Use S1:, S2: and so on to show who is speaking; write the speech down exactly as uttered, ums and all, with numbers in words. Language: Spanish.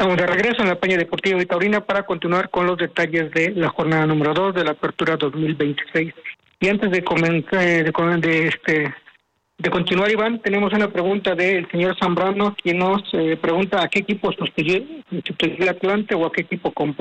S1: Estamos de regreso en la Peña Deportiva y Taurina para continuar con los detalles de la jornada número dos de la Apertura dos mil veintiséis. Y antes de comenzar, de, de, este, de continuar, Iván, tenemos una pregunta del señor Zambrano, quien nos eh, pregunta a qué equipo sustituyó el Atlante o a qué equipo compró.